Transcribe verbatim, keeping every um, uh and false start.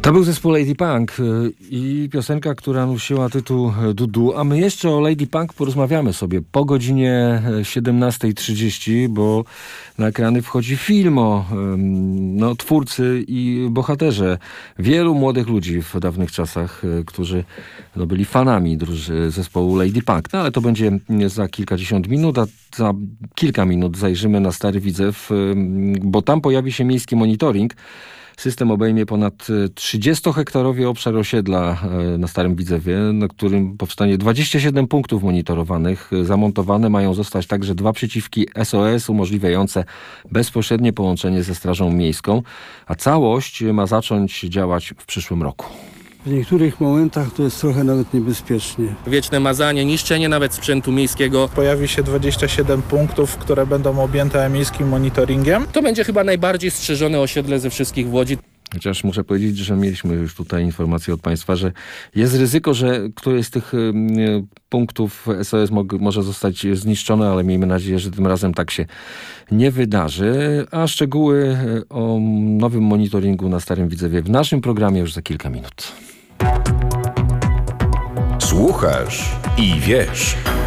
To był zespół Lady Punk i piosenka, która nosiła tytuł Dudu, a my jeszcze o Lady Punk porozmawiamy sobie po godzinie siedemnastej trzydzieści, bo na ekrany wchodzi film o no, twórcy i bohaterze wielu młodych ludzi w dawnych czasach, którzy no, byli fanami druży, zespołu Lady Punk. No ale to będzie za kilkadziesiąt minut, a za kilka minut zajrzymy na Stary Widzew, bo tam pojawi się miejski monitoring. System obejmie ponad trzydziestohektarowy obszar osiedla na Starym Widzewie, na którym powstanie dwadzieścia siedem punktów monitorowanych. Zamontowane mają zostać także dwa przyciski S O S umożliwiające bezpośrednie połączenie ze Strażą Miejską, a całość ma zacząć działać w przyszłym roku. W niektórych momentach to jest trochę nawet niebezpiecznie. Wieczne mazanie, niszczenie nawet sprzętu miejskiego. Pojawi się dwadzieścia siedem punktów, które będą objęte miejskim monitoringiem. To będzie chyba najbardziej strzeżone osiedle ze wszystkich w Łodzi. Chociaż muszę powiedzieć, że mieliśmy już tutaj informację od państwa, że jest ryzyko, że któryś z tych y, punktów S O S mo- może zostać zniszczone, ale miejmy nadzieję, że tym razem tak się nie wydarzy. A szczegóły o nowym monitoringu na Starym Widzewie w naszym programie już za kilka minut. Słuchasz i wiesz.